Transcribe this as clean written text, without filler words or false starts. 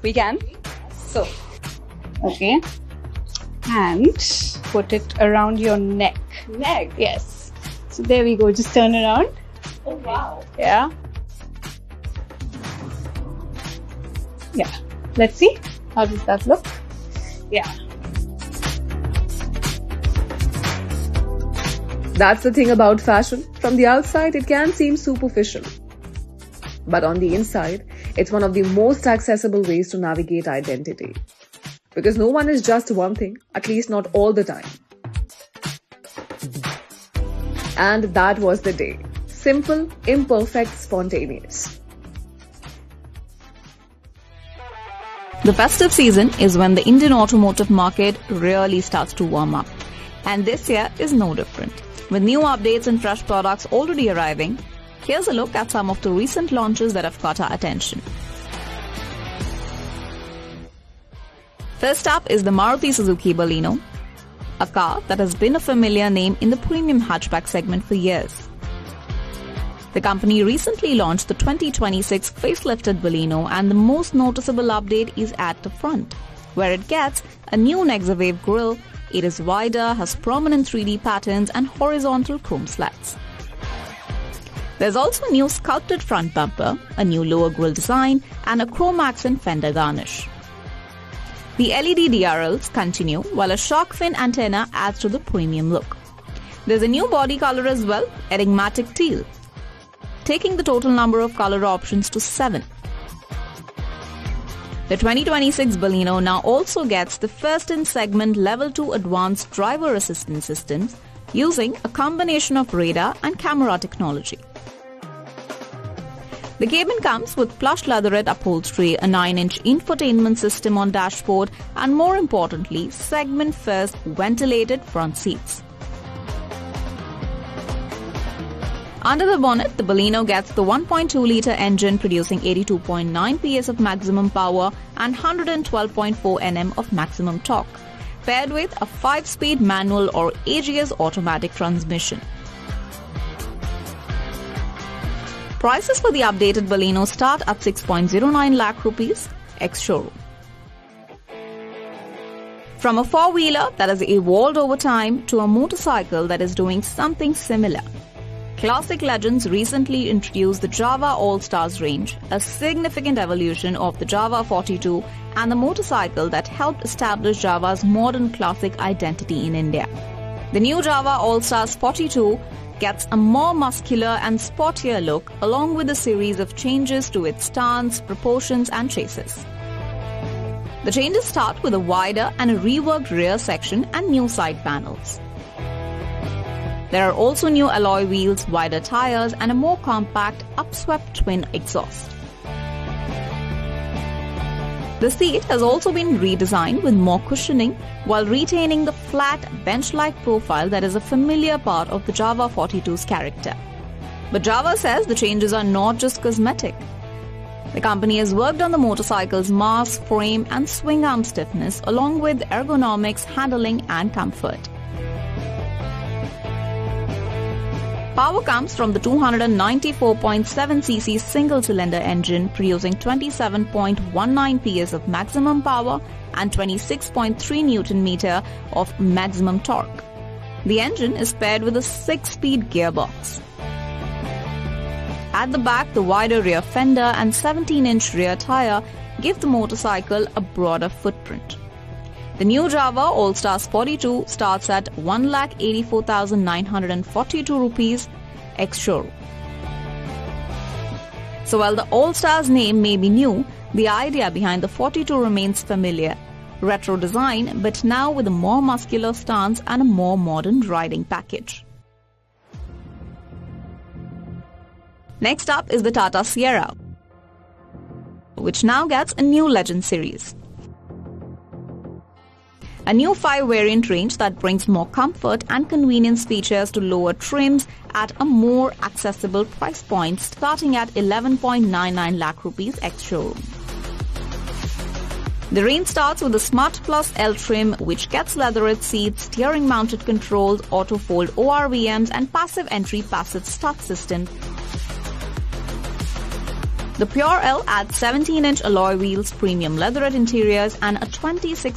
We can. So, okay. And put it around your neck. Neck? Yes. So there we go. Just turn around. Oh, wow. Yeah. Yeah. Let's see. How does that look? Yeah. That's the thing about fashion. From the outside, it can seem superficial. But on the inside, it's one of the most accessible ways to navigate identity. Because no one is just one thing, at least not all the time. And that was the day. Simple, imperfect, spontaneous. The festive season is when the Indian automotive market really starts to warm up. And this year is no different. With new updates and fresh products already arriving, here's a look at some of the recent launches that have caught our attention. First up is the Maruti Suzuki Baleno, a car that has been a familiar name in the premium hatchback segment for years. The company recently launched the 2026 facelifted Baleno, and the most noticeable update is at the front, where it gets a new Nexawave grille. It is wider, has prominent 3D patterns and horizontal chrome slats. There's also a new sculpted front bumper, a new lower grille design, and a chrome accent fender garnish. The LED DRLs continue, while a shark fin antenna adds to the premium look. There's a new body color as well, enigmatic teal, taking the total number of color options to 7. The 2026 Baleno now also gets the first-in-segment Level 2 advanced driver assistance systems using a combination of radar and camera technology. The cabin comes with plush leatherette upholstery, a 9-inch infotainment system on dashboard, and more importantly, segment-first ventilated front seats. Under the bonnet, the Baleno gets the 1.2-litre engine producing 82.9 PS of maximum power and 112.4 Nm of maximum torque, paired with a 5-speed manual or AGS automatic transmission. Prices for the updated Baleno start at 6.09 lakh rupees ex-showroom. From a four-wheeler that has evolved over time to a motorcycle that is doing something similar, Classic Legends recently introduced the Java All-Stars range, a significant evolution of the Java 42 and the motorcycle that helped establish Java's modern classic identity in India. The new Java All-Stars 42 gets a more muscular and sportier look, along with a series of changes to its stance, proportions and chassis. The changes start with a wider and a reworked rear section and new side panels. There are also new alloy wheels, wider tires and a more compact upswept twin exhaust. The seat has also been redesigned with more cushioning while retaining the flat bench-like profile that is a familiar part of the Java 42's character. But Java says the changes are not just cosmetic. The company has worked on the motorcycle's mass, frame and swing arm stiffness along with ergonomics, handling and comfort. Power comes from the 294.7cc single-cylinder engine producing 27.19 PS of maximum power and 26.3 Nm of maximum torque. The engine is paired with a 6-speed gearbox. At the back, the wider rear fender and 17-inch rear tire give the motorcycle a broader footprint. The new Java All-Stars 42 starts at 1,84,942 rupees ex-showroom. So while the All-Stars name may be new, the idea behind the 42 remains familiar. Retro design, but now with a more muscular stance and a more modern riding package. Next up is the Tata Sierra, which now gets a new Legend series. A new 5-variant range that brings more comfort and convenience features to lower trims at a more accessible price point starting at 11.99 lakh rupees ex-showroom. The range starts with the Smart Plus L trim, which gets leatherette seats, steering mounted controls, auto-fold ORVMs and passive entry passive start system. The Pure L adds 17-inch alloy wheels, premium leatherette interiors, and a 26